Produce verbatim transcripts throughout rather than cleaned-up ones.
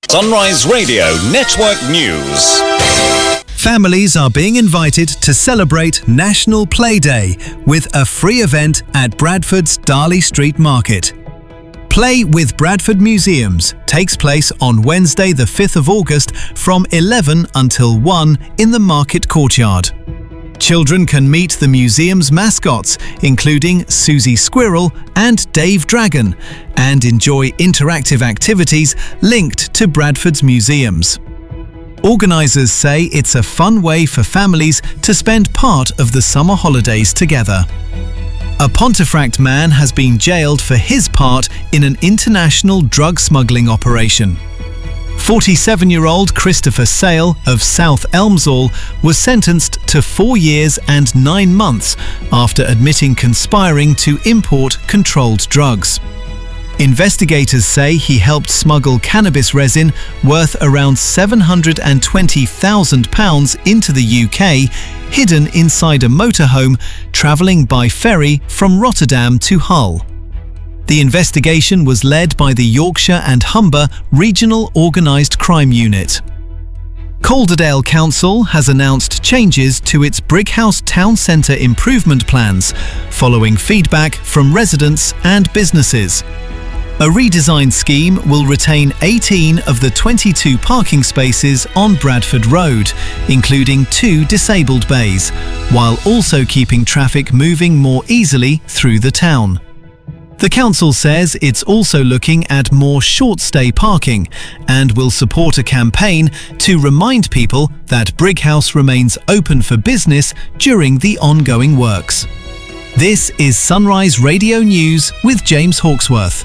Sunrise Radio Network News. Families are being invited to celebrate National Play Day with a free event at Bradford's Darley Street Market. Play with Bradford Museums takes place on Wednesday the fifth of August from eleven until one in the market courtyard. Children can meet the museum's mascots, including Susie Squirrel and Dave Dragon, and enjoy interactive activities linked to Bradford's museums. Organisers say it's a fun way for families to spend part of the summer holidays together. A Pontefract man has been jailed for his part in an international drug smuggling operation. forty-seven-year-old Christopher Sale of South Elmsall was sentenced to four years and nine months after admitting conspiring to import controlled drugs. Investigators say he helped smuggle cannabis resin worth around seven hundred twenty thousand pounds into the U K, hidden inside a motorhome travelling by ferry from Rotterdam to Hull. The investigation was led by the Yorkshire and Humber Regional Organised Crime Unit. Calderdale Council has announced changes to its Brighouse Town Centre improvement plans, following feedback from residents and businesses. A redesigned scheme will retain eighteen of the twenty-two parking spaces on Bradford Road, including two disabled bays, while also keeping traffic moving more easily through the town. The council says it's also looking at more short-stay parking and will support a campaign to remind people that Brighouse remains open for business during the ongoing works. This is Sunrise Radio News with James Hawksworth.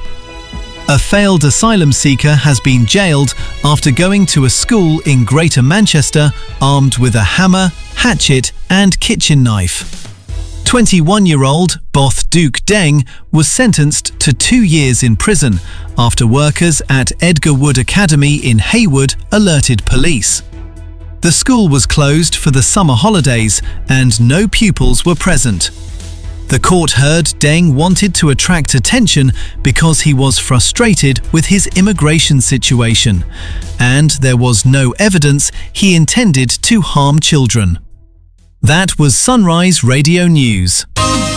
A failed asylum seeker has been jailed after going to a school in Greater Manchester armed with a hammer, hatchet and kitchen knife. twenty-one-year-old Both Duke Deng was sentenced to two years in prison after workers at Edgar Wood Academy in Haywood alerted police. The school was closed for the summer holidays and no pupils were present. The court heard Deng wanted to attract attention because he was frustrated with his immigration situation, and there was no evidence he intended to harm children. That was Sunrise Radio News.